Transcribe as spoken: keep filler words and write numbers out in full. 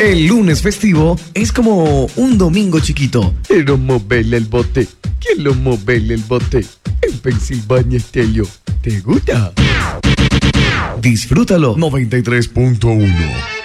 El lunes festivo es como un domingo chiquito. Quiero moverle el bote. Quiero moverle el bote. En Pensilvania Stereo. ¿Te gusta? Disfrútalo. noventa y tres punto uno